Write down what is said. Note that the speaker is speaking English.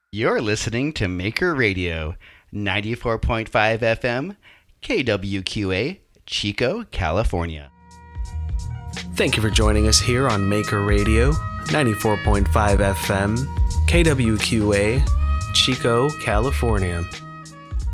You're listening to Maker Radio, 94.5 FM, KWQA, Chico, California. Thank you for joining us here on Maker Radio, 94.5 FM, KWQA, Chico, California.